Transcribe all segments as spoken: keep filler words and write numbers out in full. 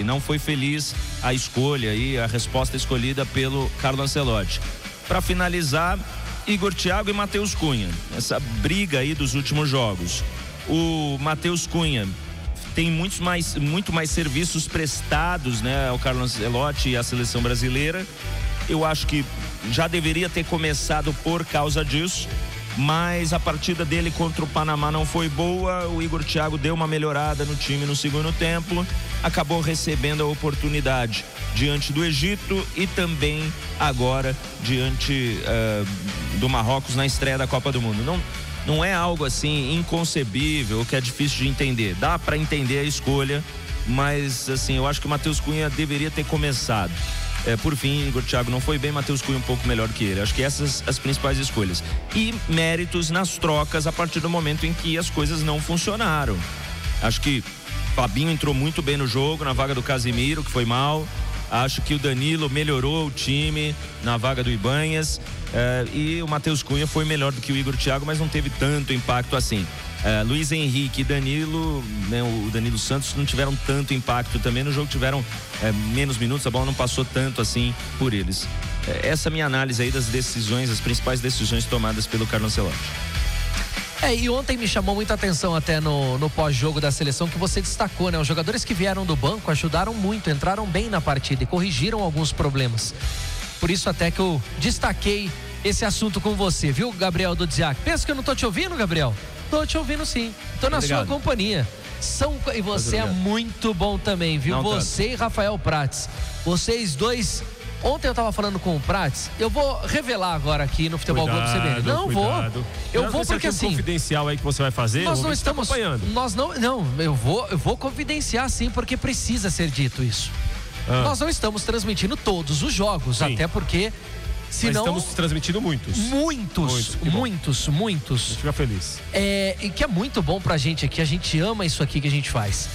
não foi feliz a escolha e a resposta escolhida pelo Carlo Ancelotti. Para finalizar, Igor Thiago e Matheus Cunha, essa briga aí dos últimos jogos. O Matheus Cunha tem muitos mais, muito mais serviços prestados, né, ao Carlo Ancelotti e à seleção brasileira. Eu acho que já deveria ter começado por causa disso, mas a partida dele contra o Panamá não foi boa. O Igor Thiago deu uma melhorada no time no segundo tempo, acabou recebendo a oportunidade diante do Egito e também agora diante uh, do Marrocos na estreia da Copa do Mundo. Não, não é algo assim inconcebível, que é difícil de entender. Dá para entender a escolha, mas assim, eu acho que o Matheus Cunha deveria ter começado. É, por fim, Igor Thiago não foi bem, Matheus Cunha um pouco melhor que ele. Acho que essas as principais escolhas. E méritos nas trocas a partir do momento em que as coisas não funcionaram. Acho que Fabinho entrou muito bem no jogo, na vaga do Casimiro, que foi mal. Acho que o Danilo melhorou o time na vaga do Ibanhas. É, e o Matheus Cunha foi melhor do que o Igor Thiago, mas não teve tanto impacto assim. É, Luiz Henrique e Danilo, né, o Danilo Santos não tiveram tanto impacto também no jogo, tiveram é, menos minutos, a bola não passou tanto assim por eles. É, essa é a minha análise aí das decisões, as principais decisões tomadas pelo Carlo Ancelotti. É, e ontem me chamou muita atenção até no, no pós-jogo da seleção que você destacou, né? Os jogadores que vieram do banco ajudaram muito, entraram bem na partida e corrigiram alguns problemas. Por isso até que eu destaquei esse assunto com você, viu, Gabriel Dudziak? Pensa que eu não tô te ouvindo, Gabriel? Tô te ouvindo sim, tô na Obrigado. Sua companhia. São, e você é muito bom também, viu? Não, você tanto. E Rafael Prates, vocês dois. Ontem eu tava falando com o Prates, eu vou revelar agora aqui no Futebol Globo C B N. Não cuidado. vou. Eu não, vou porque assim. Confidencial aí que você vai fazer. Nós não estamos acompanhando. Nós não, não, eu vou, eu vou confidenciar sim, porque precisa ser dito isso. Ah. Nós não estamos transmitindo todos os jogos, sim. Até porque senão, mas estamos transmitindo muitos. Muitos, muitos, muitos, muitos. A gente fica feliz. É, e que é muito bom pra gente aqui, a gente ama isso aqui que a gente faz.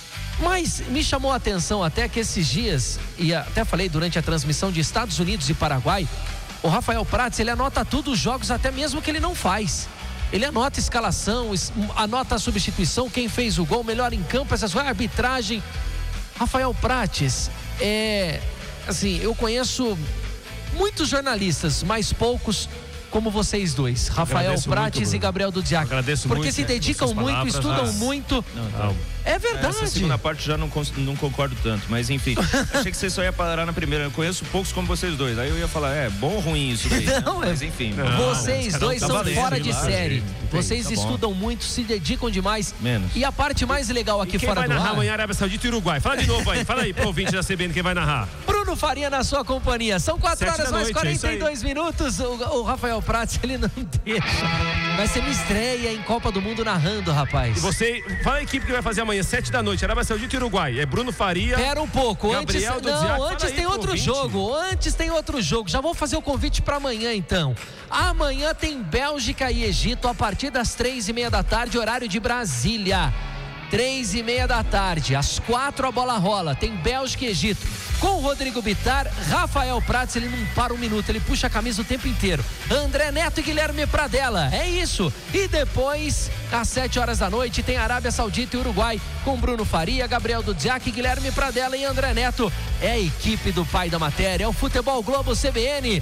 Mas me chamou a atenção até que esses dias, e até falei durante a transmissão de Estados Unidos e Paraguai, o Rafael Prates, ele anota tudo os jogos, até mesmo que ele não faz. Ele anota a escalação, anota a substituição, quem fez o gol, melhor em campo, essas coisas, arbitragem. Rafael Prates, é, assim, eu conheço muitos jornalistas, mas poucos como vocês dois, Rafael Prates muito, e Gabriel Dudziak. Agradeço porque muito, se dedicam muito, palavras, estudam mas... muito. Não, não. É verdade. Essa segunda parte já não, não concordo tanto, mas enfim, achei que você só ia parar na primeira. Eu conheço poucos como vocês dois, aí eu ia falar, é bom ou ruim isso daí? Não, né? Mas enfim. Não, vocês não, dois tá são valendo, fora de lá, série. Gente, vocês tá estudam muito, se dedicam demais. Menos. E a parte mais legal aqui fora do ar... Quem vai narrar amanhã Arábia Saudita e Uruguai? Fala de novo aí, fala aí pro ouvinte da C B N quem vai narrar. Bruno Faria na sua companhia. São quatro horas mais quarenta e dois minutos. O, o Rafael Prates, ele não deixa. Vai ser uma estreia em Copa do Mundo narrando, rapaz. E você, fala a equipe que vai fazer amanhã, sete da noite, Arábia Saudita e Uruguai. É Bruno Faria. Pera um pouco, Gabriel antes, Dudziak, não, antes tem outro ouvinte. jogo. Antes tem outro jogo. Já vou fazer o convite para amanhã, então. Amanhã tem Bélgica e Egito a partir das três e meia da tarde, horário de Brasília. Três e meia da tarde, às quatro a bola rola. Tem Bélgica e Egito. Com o Rodrigo Bittar, Rafael Prates, ele não para um minuto, ele puxa a camisa o tempo inteiro. André Neto e Guilherme Pradella, é isso. E depois, às sete horas da noite, tem Arábia Saudita e Uruguai, com Bruno Faria, Gabriel Dudziak, Guilherme Pradella e André Neto. É a equipe do pai da matéria, é o Futebol Globo C B N.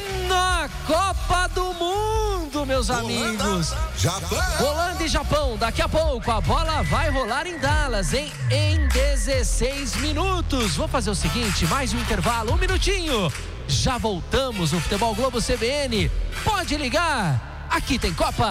Na Copa do Mundo, meus amigos. Japão. Holanda e Japão, daqui a pouco a bola vai rolar em Dallas, hein? Em dezesseis minutos. Vou fazer o seguinte, mais um intervalo, um minutinho. Já voltamos no Futebol Globo C B N. Pode ligar, aqui tem Copa.